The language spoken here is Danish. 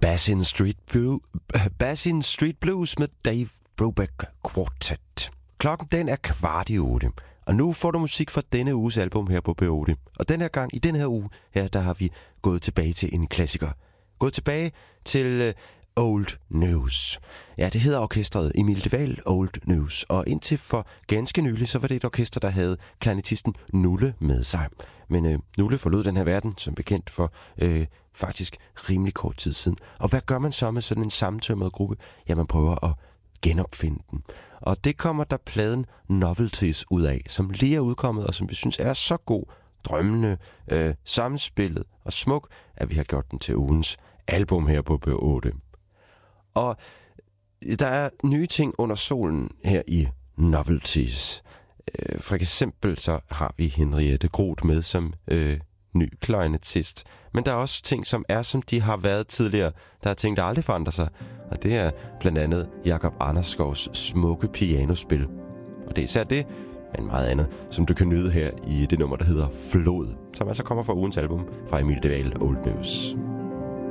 Basin Street Blues med Dave Brubeck Quartet. Klokken den er 7:15, og nu får du musik fra denne uges album her på P8. Og den her gang, i den her uge, her, der har vi gået tilbage til en klassiker. Gået tilbage til Old News. Ja, det hedder orkestret Emil de Waal Old News, og indtil for ganske nylig, så var det et orkester, der havde klarinettisten Nulle med sig. Men Nulle forlod den her verden, som bekendt, for faktisk rimelig kort tid siden. Og hvad gør man så med sådan en sammentømret gruppe? Ja, man prøver at genopfinde den. Og det kommer der pladen Novelties ud af, som lige er udkommet, og som vi synes er så god, drømmende, sammenspillet og smuk, at vi har gjort den til ugens album her på P8. Og der er nye ting under solen her i Novelties. For eksempel så har vi Henriette Groth med som ny klarinettist. Men der er også ting, som er, som de har været tidligere. Der er ting, der aldrig forandrer sig. Og det er blandt andet Jakob Anderskovs smukke pianospil. Og det er især det, men meget andet, som du kan nyde her i det nummer, der hedder Flod, som altså kommer fra ugens album fra Emil de Waal Old News.